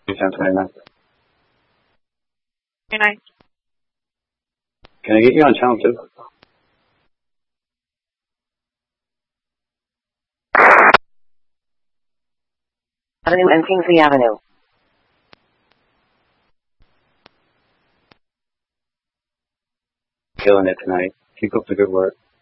Anytime 29. 29. Can I get you on channel 2? Avenue and Kingsley Avenue. Killing it tonight. Keep up the good work.